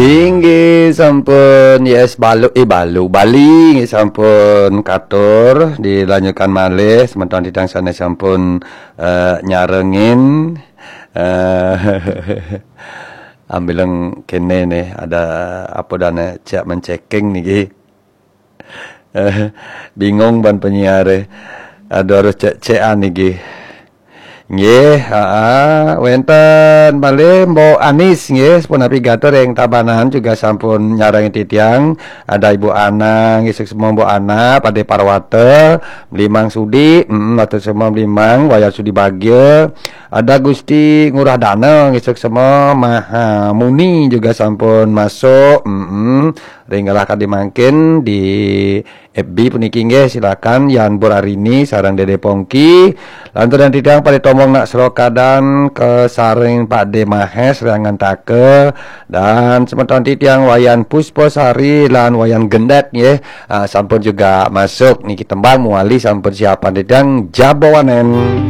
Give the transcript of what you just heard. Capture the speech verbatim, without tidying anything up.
Inggih sampun yes balu eh balu Bali nggih sampun katur dilanjutkan malih semeton tidang sana sampun uh, nyarengin uh, ambileng kene nih ada apa dana cak menceking niki uh, bingung ban penyiar ada harus cek-cekan niki. Nggih, heeh, wenten malih Mbok Anis nggih, sampun navigator yang Tabanan juga sampun nyarangi titiang, ada Ibu Ana nggih semua Mbok Ana pada Parwate, Mlimang Sudi, heeh, mm, semua Mlimang, waya Sudi Bagya, ada Gusti Ngurah Dana nggih semua Maha Muni juga sampun masuk, heeh. Ringgalah kadi mangkin di F B puniki nggih silakan Yan Burarini sareng Dede Pongki lantur dan tidang pada tomong nak serokadan ke saring Pak De Mahes rangan take dan semeton titiang wayan Pusposari lan wayan Gendet nggih uh, sampun juga masuk niki tembang muali sampun siapan tidang jabawanen.